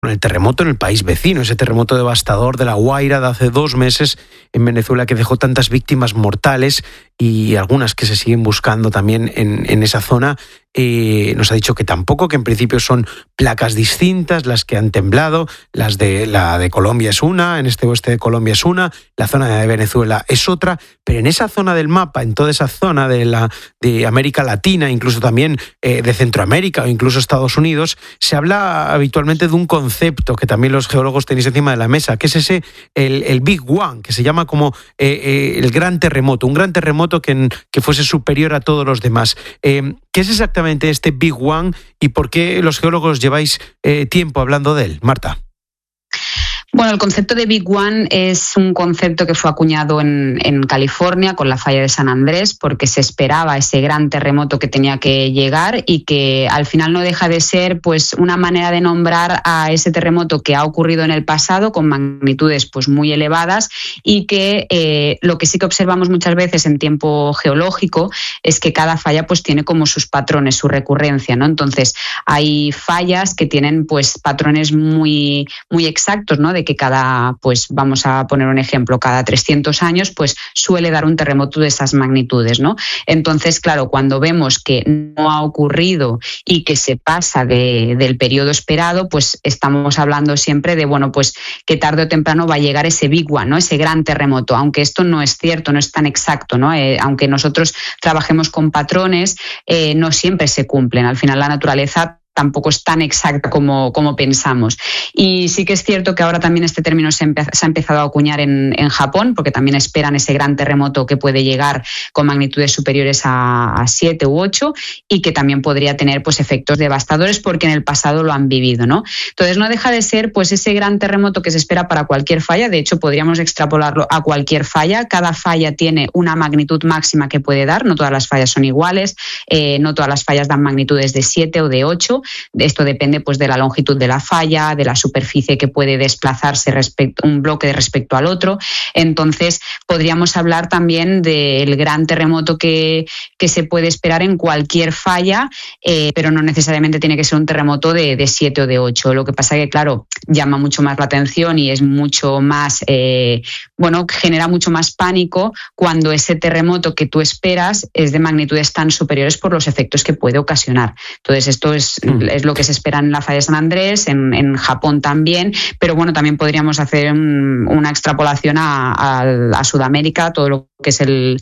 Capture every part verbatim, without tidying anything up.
el terremoto en el país vecino, ese terremoto devastador de La Guaira de hace dos meses en Venezuela que dejó tantas víctimas mortales y algunas que se siguen buscando también en, en esa zona. Eh, nos ha dicho que tampoco, que en principio son placas distintas las que han temblado, las de la de Colombia es una, en este oeste de Colombia es una, la zona de Venezuela es otra, pero en esa zona del mapa, en toda esa zona de la de América Latina, incluso también eh, de Centroamérica o incluso Estados Unidos, se habla habitualmente de un concepto que también los geólogos tenéis encima de la mesa, que es ese, el, el Big One, que se llama como eh, eh, el gran terremoto, un gran terremoto que, en, que fuese superior a todos los demás. Eh, ¿Qué es exactamente este Big One y por qué los geólogos lleváis eh, tiempo hablando de él, Marta? Bueno, el concepto de Big One es un concepto que fue acuñado en, en California con la falla de San Andrés, porque se esperaba ese gran terremoto que tenía que llegar y que al final no deja de ser pues una manera de nombrar a ese terremoto que ha ocurrido en el pasado con magnitudes pues muy elevadas y que eh, lo que sí que observamos muchas veces en tiempo geológico es que cada falla pues tiene como sus patrones, su recurrencia, ¿no? Entonces hay fallas que tienen pues patrones muy, muy exactos, ¿no? De que cada, pues vamos a poner un ejemplo, cada trescientos años pues suele dar un terremoto de esas magnitudes, ¿no? Entonces, claro, cuando vemos que no ha ocurrido y que se pasa de, del periodo esperado, pues estamos hablando siempre de, bueno, pues que tarde o temprano va a llegar ese Big One, ¿no? Ese gran terremoto, aunque esto no es cierto, no es tan exacto, ¿no? Eh, aunque nosotros trabajemos con patrones, eh, no siempre se cumplen. Al final la naturaleza tampoco es tan exacta como, como pensamos. Y sí que es cierto que ahora también este término se, empe- se ha empezado a acuñar en, en Japón, porque también esperan ese gran terremoto que puede llegar con magnitudes superiores a, a siete u ocho y que también podría tener pues, efectos devastadores porque en el pasado lo han vivido, ¿no? Entonces no deja de ser pues, ese gran terremoto que se espera para cualquier falla. De hecho, podríamos extrapolarlo a cualquier falla. Cada falla tiene una magnitud máxima que puede dar. No todas las fallas son iguales, eh, no todas las fallas dan magnitudes de siete o de ocho. Esto depende pues, de la longitud de la falla, de la superficie que puede desplazarse respecto, un bloque respecto al otro. Entonces, podríamos hablar también del gran terremoto que, que se puede esperar en cualquier falla, eh, pero no necesariamente tiene que ser un terremoto de, de siete o de ocho. Lo que pasa es que, claro, llama mucho más la atención y es mucho más, eh, bueno, genera mucho más pánico cuando ese terremoto que tú esperas es de magnitudes tan superiores por los efectos que puede ocasionar. Entonces, esto es es lo que se espera en la falla de San Andrés, en, en Japón también, pero bueno, también podríamos hacer un, una extrapolación a, a, a Sudamérica, todo lo que es el,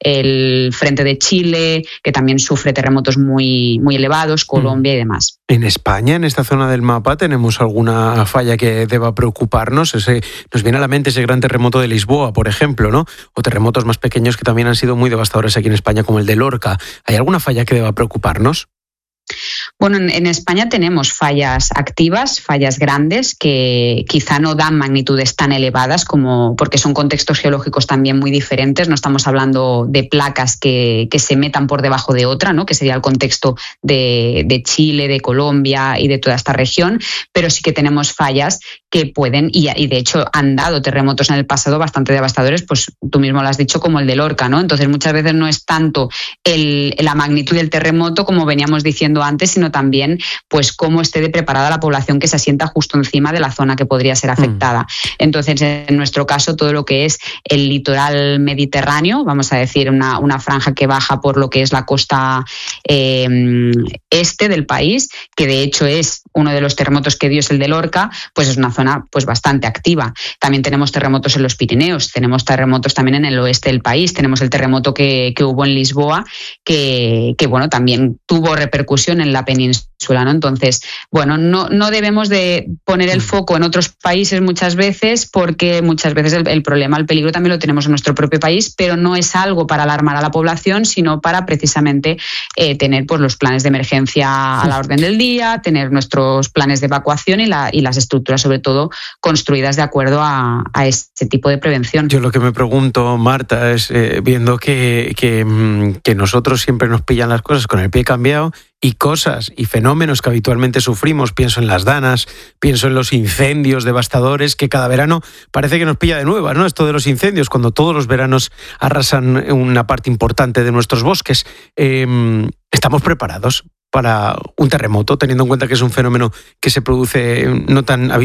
el frente de Chile, que también sufre terremotos muy, muy elevados, Colombia y demás. En España, en esta zona del mapa, ¿tenemos alguna falla que deba preocuparnos? Ese, nos viene a la mente ese gran terremoto de Lisboa, por ejemplo, ¿no? O terremotos más pequeños que también han sido muy devastadores aquí en España, como el de Lorca. ¿Hay alguna falla que deba preocuparnos? Bueno, en, en España tenemos fallas activas, fallas grandes, que quizá no dan magnitudes tan elevadas como porque son contextos geológicos también muy diferentes. No estamos hablando de placas que, que se metan por debajo de otra, ¿no? Que sería el contexto de, de Chile, de Colombia y de toda esta región, pero sí que tenemos fallas que pueden, y, y de hecho han dado terremotos en el pasado bastante devastadores, pues tú mismo lo has dicho, como el de Lorca, ¿no? Entonces muchas veces no es tanto el, la magnitud del terremoto como veníamos diciendo antes, sino también pues cómo esté de preparada la población que se asienta justo encima de la zona que podría ser afectada. Entonces, en nuestro caso, todo lo que es el litoral mediterráneo, vamos a decir una, una franja que baja por lo que es la costa eh, este del país, que de hecho es uno de los terremotos que dio es el de Lorca, pues es una zona pues bastante activa. También tenemos terremotos en los Pirineos, tenemos terremotos también en el oeste del país, tenemos el terremoto que, que hubo en Lisboa, que, que bueno, también tuvo repercusión en la península, ¿no? Entonces, bueno, no, no debemos de poner el foco en otros países muchas veces, porque muchas veces el, el problema, el peligro también lo tenemos en nuestro propio país, pero no es algo para alarmar a la población, sino para precisamente eh, tener pues, los planes de emergencia a la orden del día, tener nuestros planes de evacuación y, la, y las estructuras, sobre todo, construidas de acuerdo a, a este tipo de prevención. Yo lo que me pregunto, Marta, es eh, viendo que, que, que nosotros siempre nos pillan las cosas con el pie cambiado, y cosas y fenómenos que habitualmente sufrimos, pienso en las danas, pienso en los incendios devastadores que cada verano parece que nos pilla de nuevas, ¿no? Esto de los incendios, cuando todos los veranos arrasan una parte importante de nuestros bosques. Eh, ¿Estamos preparados? para un terremoto, teniendo en cuenta que es un fenómeno que se produce no tan